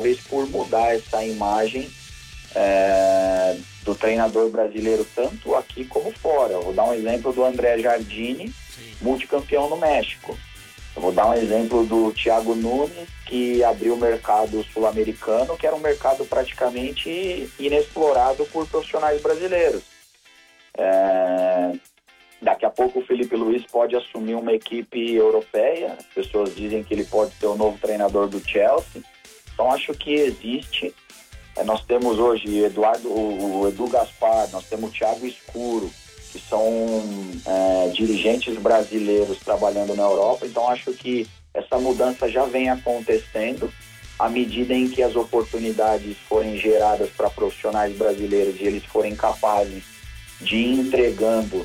talvez por mudar essa imagem do treinador brasileiro, tanto aqui como fora. Eu vou dar um exemplo do André Jardine, multicampeão no México. Eu vou dar um exemplo do Thiago Nunes, que abriu o mercado sul-americano, que era um mercado praticamente inexplorado por profissionais brasileiros. Daqui a pouco o Felipe Luiz pode assumir uma equipe europeia. As pessoas dizem que ele pode ser o novo treinador do Chelsea. Então acho que existe. Nós temos hoje o Edu Gaspar, nós temos o Thiago Escuro, que são dirigentes brasileiros trabalhando na Europa. Então acho que essa mudança já vem acontecendo à medida em que as oportunidades forem geradas para profissionais brasileiros e eles forem capazes de ir entregando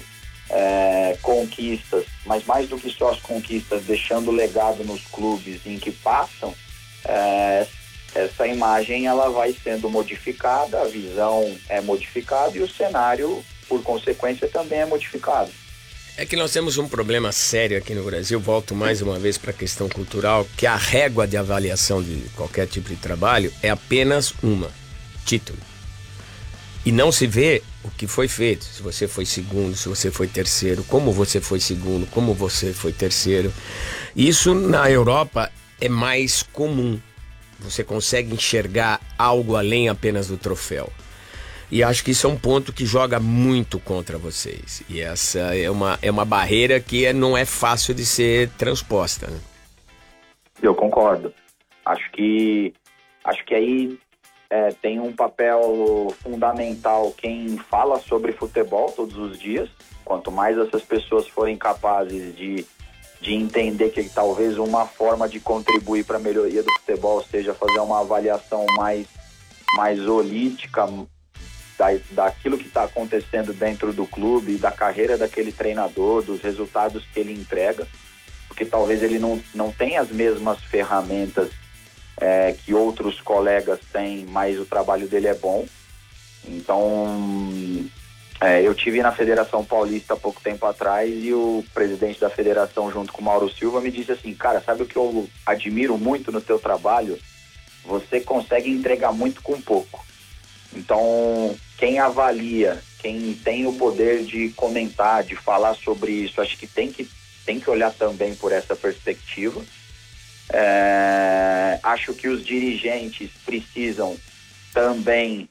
conquistas, mas mais do que só as conquistas, deixando legado nos clubes em que passam. Essa imagem ela vai sendo modificada, a visão é modificada e o cenário, por consequência, também é modificado. É que nós temos um problema sério aqui no Brasil, volto mais uma vez para a questão cultural, que a régua de avaliação de qualquer tipo de trabalho é apenas uma: título. E não se vê o que foi feito, se você foi segundo, se você foi terceiro, como você foi segundo, como você foi terceiro. Isso na Europa é mais comum. Você consegue enxergar algo além apenas do troféu. E acho que isso é um ponto que joga muito contra vocês. E essa é uma barreira que não é fácil de ser transposta, né? Eu concordo. Acho que aí tem um papel fundamental quem fala sobre futebol todos os dias. Quanto mais essas pessoas forem capazes de entender que talvez uma forma de contribuir para a melhoria do futebol seja fazer uma avaliação mais holística daquilo que está acontecendo dentro do clube, da carreira daquele treinador, dos resultados que ele entrega, porque talvez ele não tenha as mesmas ferramentas que outros colegas têm, mas o trabalho dele é bom. Então, eu tive na Federação Paulista há pouco tempo atrás e o presidente da federação, junto com o Mauro Silva, me disse assim: cara, sabe o que eu admiro muito no teu trabalho? Você consegue entregar muito com pouco. Então, quem avalia, quem tem o poder de comentar, de falar sobre isso, acho que tem que olhar também por essa perspectiva. Acho que os dirigentes precisam também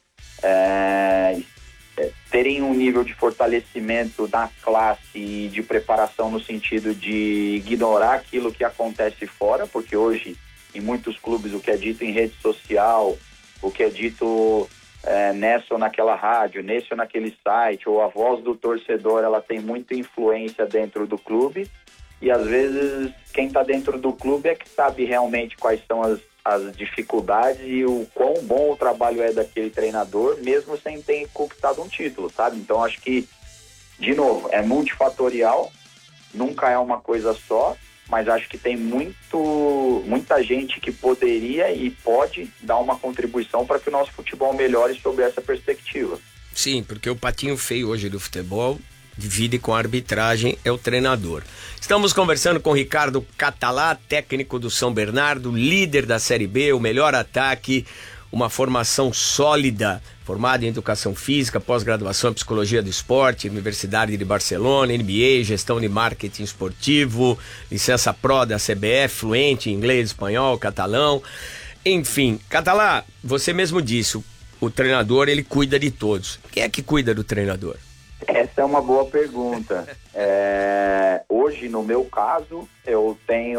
terem um nível de fortalecimento da classe e de preparação no sentido de ignorar aquilo que acontece fora, porque hoje, em muitos clubes, o que é dito em rede social, o que é dito nessa ou naquela rádio, nesse ou naquele site, ou a voz do torcedor, ela tem muita influência dentro do clube. E às vezes quem está dentro do clube é que sabe realmente quais são as dificuldades e o quão bom o trabalho é daquele treinador, mesmo sem ter conquistado um título, sabe? Então acho que, de novo, é multifatorial, nunca é uma coisa só, mas acho que tem muita gente que poderia e pode dar uma contribuição para que o nosso futebol melhore sob essa perspectiva. Sim, porque o patinho feio hoje do futebol divide com a arbitragem, é o treinador. Estamos conversando com Ricardo Catalá, técnico do São Bernardo, líder da Série B, o melhor ataque, uma formação sólida, formado em Educação Física, pós-graduação em Psicologia do Esporte, Universidade de Barcelona, MBA, Gestão de Marketing Esportivo, licença Pro da CBF, fluente em inglês, espanhol, catalão. Enfim, Catalá, você mesmo disse, o treinador, ele cuida de todos. Quem é que cuida do treinador? Essa é uma boa pergunta. Hoje, no meu caso, eu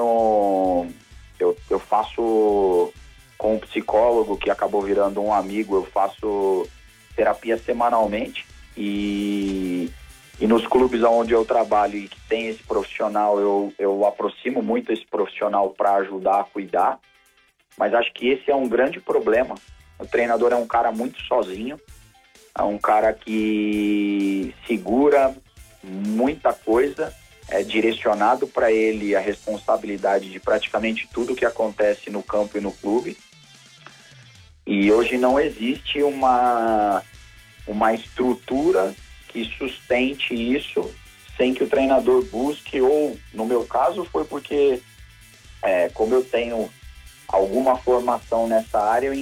faço com um psicólogo que acabou virando um amigo, eu faço terapia semanalmente e nos clubes onde eu trabalho e que tem esse profissional, eu aproximo muito esse profissional para ajudar a cuidar, mas acho que esse é um grande problema. O treinador é um cara muito sozinho, é um cara que segura muita coisa, é direcionado para ele a responsabilidade de praticamente tudo que acontece no campo e no clube. E hoje não existe uma estrutura que sustente isso sem que o treinador busque, ou no meu caso foi porque, como eu tenho alguma formação nessa área, eu